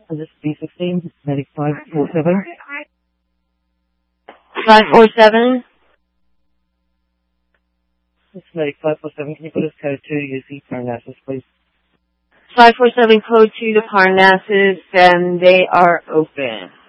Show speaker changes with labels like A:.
A: This is B16, Medic 547.
B: 547.
A: This is Medic 547. Can you put us code 2 UC Parnassus, please?
B: 547 code 2 to Parnassus, and they are open.